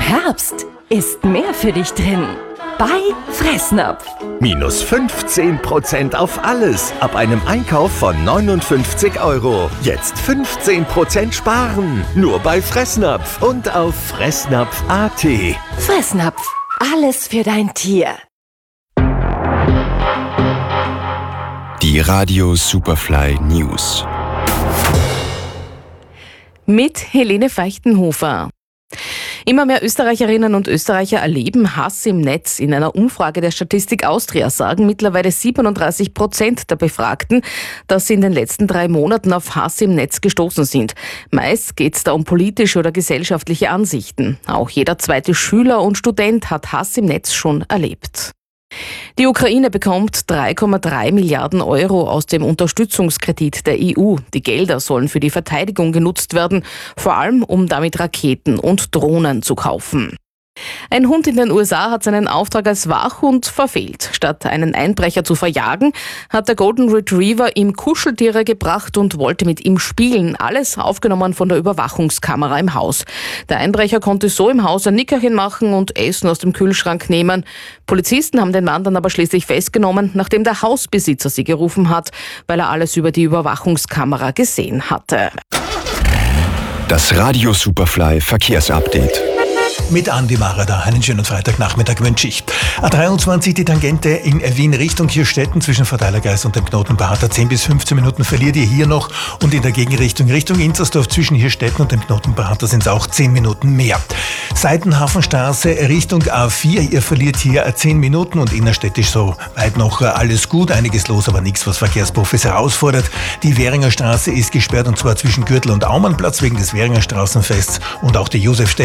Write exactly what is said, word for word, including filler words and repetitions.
Herbst ist mehr für dich drin. Bei Fressnapf. Minus fünfzehn Prozent auf alles ab einem Einkauf von neunundfünfzig Euro. Jetzt fünfzehn Prozent sparen. Nur bei Fressnapf und auf fressnapf punkt a t. Fressnapf. Alles für dein Tier. Die Radio Superfly News. Mit Helene Feichtenhofer. Immer mehr Österreicherinnen und Österreicher erleben Hass im Netz. In einer Umfrage der Statistik Austria sagen mittlerweile siebenunddreißig Prozent der Befragten, dass sie in den letzten drei Monaten auf Hass im Netz gestoßen sind. Meist geht es da um politische oder gesellschaftliche Ansichten. Auch jeder zweite Schüler und Student hat Hass im Netz schon erlebt. Die Ukraine bekommt drei Komma drei Milliarden Euro aus dem Unterstützungskredit der E U. Die Gelder sollen für die Verteidigung genutzt werden, vor allem um damit Raketen und Drohnen zu kaufen. Ein Hund in den U S A hat seinen Auftrag als Wachhund verfehlt. Statt einen Einbrecher zu verjagen, hat der Golden Retriever ihm Kuscheltiere gebracht und wollte mit ihm spielen. Alles aufgenommen von der Überwachungskamera im Haus. Der Einbrecher konnte so im Haus ein Nickerchen machen und Essen aus dem Kühlschrank nehmen. Polizisten haben den Mann dann aber schließlich festgenommen, nachdem der Hausbesitzer sie gerufen hat, weil er alles über die Überwachungskamera gesehen hatte. Das Radio Superfly Verkehrsupdate. Mit Andi Marada. Einen schönen Freitagnachmittag wünsche ich. A dreiundzwanzig die Tangente in Wien Richtung Kirchstetten zwischen Verteilergeist und dem Knotenpater. zehn bis fünfzehn Minuten verliert ihr hier noch und in der Gegenrichtung Richtung Inzersdorf zwischen Hirstetten und dem Knotenpater sind es auch zehn Minuten mehr. Seitenhafenstraße Richtung A vier. Ihr verliert hier zehn Minuten und innerstädtisch so weit noch alles gut. Einiges los, aber nichts, was Verkehrsprofis herausfordert. Die Währinger Straße ist gesperrt und zwar zwischen Gürtel und Aumannplatz wegen des Währinger Straßenfests und auch die Josef